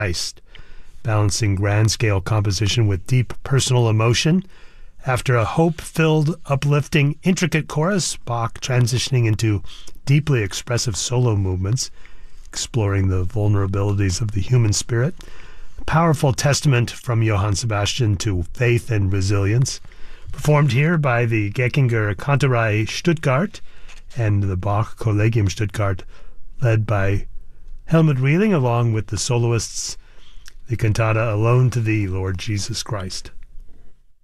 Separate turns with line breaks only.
Christ, balancing grand-scale composition with deep personal emotion. After a hope-filled, uplifting, intricate chorus, Bach transitioning into deeply expressive solo movements, exploring the vulnerabilities of the human spirit. A powerful testament from Johann Sebastian to faith and resilience, performed here by the Geckinger Kantorei Stuttgart and the Bach Collegium Stuttgart, led by Helmut Rieling, along with the soloists, the cantata Alone to Thee, Lord Jesus Christ.